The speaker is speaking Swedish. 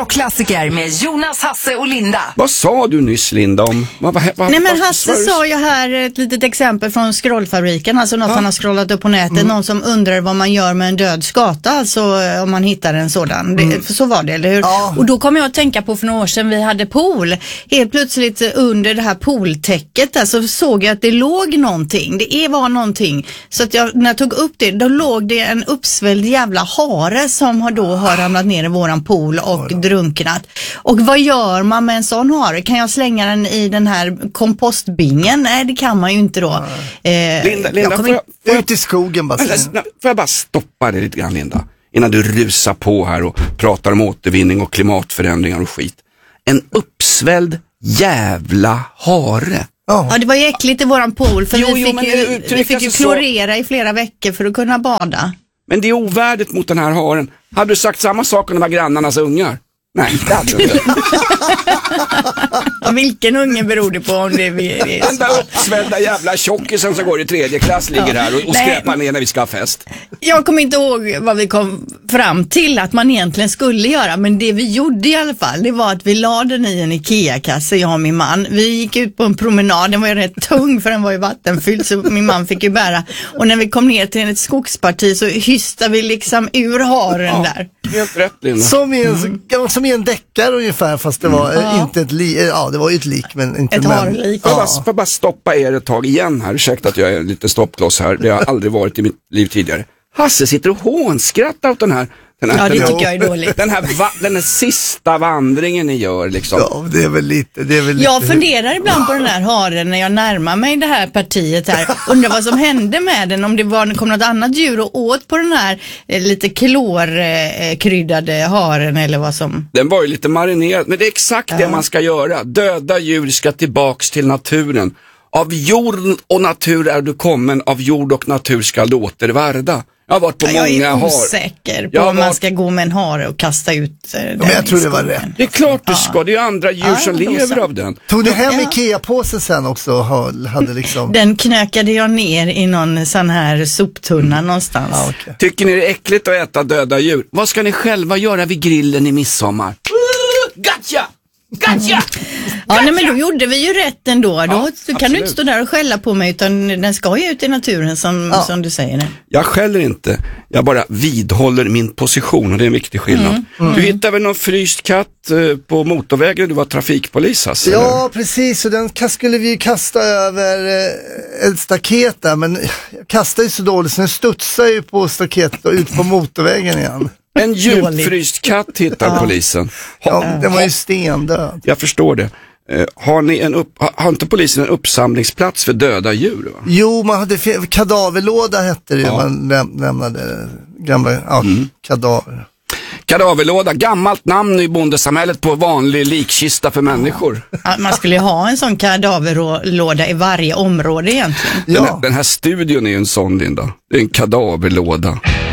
Och klassiker med Jonas, Hasse och Linda. Vad sa du nyss, Linda, om? Nej, men Hasse sa ju här ett litet exempel från scrollfabriken, alltså något han har scrollat upp på nätet, någon som undrar vad man gör med en död skata, alltså om man hittar en sådan. Så var det, eller hur? Ja. Och då kom jag att tänka på för några år sedan, vi hade pool. Helt plötsligt under det här pooltäcket där, så såg jag att det låg någonting. Det var någonting. Så att när jag tog upp det, då låg det en uppsvälld jävla hare som har ramlat ner i våran pool och drunknat. Och vad gör man med en sån hare? Kan jag slänga den i den här kompostbingen? Nej, det kan man ju inte då. Linda, får jag ut i skogen bara. Får jag bara stoppa det lite grann, Linda? Innan du rusar på här och pratar om återvinning och klimatförändringar och skit. En uppsvälld jävla hare. Ja, det var ju äckligt i våran pool, för vi fick ju klorera i flera veckor för att kunna bada. Men det är ovärdigt mot den här haren. Hade du sagt samma sak om de här grannarnas ungar? Nej, det hade du inte. Vilken unge beror det på om det är den där uppsvällda jävla tjockisen som går i 3:e klass ligger här och skräpar ner när vi ska ha fest. Jag kommer inte ihåg vad vi kom fram till att man egentligen skulle göra, men det vi gjorde i alla fall, det var att vi la den i en IKEA-kasse, jag och min man. Vi gick ut på en promenad, den var ju rätt tung för den var ju vattenfylld, så min man fick ju bära. Och när vi kom ner till ett skogsparti så hystade vi liksom ur haren där. Helt rätt, Linda. Som i en deckare ungefär, fast det var inte ett lik. Ja, det var ju ett lik, men inte ett harlik. Får jag bara stoppa er ett tag igen här. Ursäkta att jag är lite stoppkloss här. Det har aldrig varit i mitt liv tidigare. Hasse sitter och hånskrattar åt den här. Ja, det tycker jag är dåligt. Den här sista vandringen ni gör liksom. Ja, det är väl lite. Jag funderar ibland på den här haren när jag närmar mig det här partiet här. Undrar vad som hände med den, om det kom något annat djur och åt på den här lite klorkryddade haren eller vad som. Den var ju lite marinerad, men det är exakt det man ska göra. Döda djur ska tillbaks till naturen. Av jord och natur är du kommen, av jord och natur ska du återvärda. Jag har varit på många har. Jag är osäker på om man ska gå med en hare och kasta ut den. Men jag tror det var rätt. Det är klart du ska, det är ju andra djur som lever av den. Tog du hem IKEA-påsen sen också? Hade liksom... Den knökade jag ner i någon sån här soptunna någonstans. Okay. Tycker ni det är äckligt att äta döda djur? Vad ska ni själva göra vid grillen i midsommar? Gotcha! Gotcha! Ja, nej, men då gjorde vi ju rätt ändå. Då kan du inte stå där och skälla på mig, utan den ska ju ut i naturen som du säger det. Jag skäller inte. Jag bara vidhåller min position, och det är en viktig skillnad. Du hittade väl någon fryst katt på motorvägen? Du var trafikpolis, alltså, ja, eller? Precis. Och den skulle vi ju kasta över ett staket där, men jag kastade ju så dåligt så den studsade ju på staketet och ut på motorvägen igen. En djupfryst katt hittar polisen. Den var ju stendöd. Jag förstår det. Har inte polisen en uppsamlingsplats för döda djur? Va? Jo, man hade kadaverlåda hette det. Man lämnade gamla kadaver. Kadaverlåda, gammalt namn i bondesamhället på vanlig likkista för människor. Ja, man skulle ju ha en sån kadaverlåda i varje område egentligen. Den här studion är ju en sån, Linda. Det är en kadaverlåda.